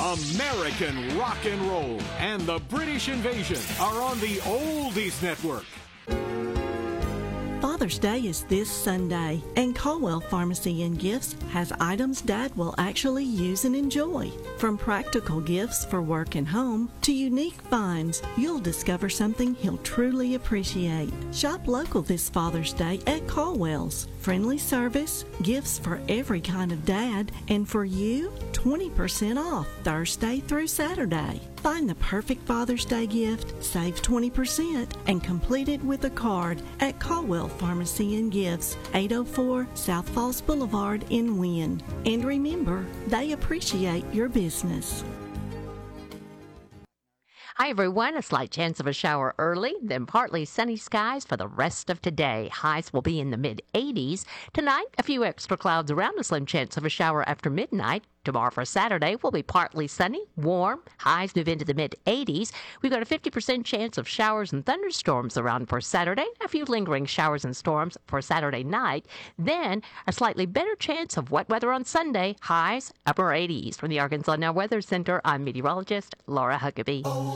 American rock and roll and the British invasion are on the Oldies Network. Father's Day is this Sunday, and Caldwell Pharmacy and Gifts has items Dad will actually use and enjoy. From practical gifts for work and home to unique finds, you'll discover something he'll truly appreciate. Shop local this Father's Day at Caldwell's. Friendly service, gifts for every kind of dad, and for you, 20% off Thursday through Saturday. Find the perfect Father's Day gift, save 20%, and complete it with a card at Caldwell Pharmacy and Gifts, 804 South Falls Boulevard in Wynn. And remember, they appreciate your business. Hi, everyone. A slight chance of a shower early, then partly sunny skies for the rest of today. Highs will be in the mid-80s. Tonight, a few extra clouds around, a slim chance of a shower after midnight. Tomorrow for Saturday will be partly sunny, warm. Highs move into the mid-80s. We've got a 50% chance of showers and thunderstorms around for Saturday. A few lingering showers and storms for Saturday night. Then, a slightly better chance of wet weather on Sunday. Highs, upper 80s. From the Arkansas Now Weather Center, I'm meteorologist Laura Huckabee.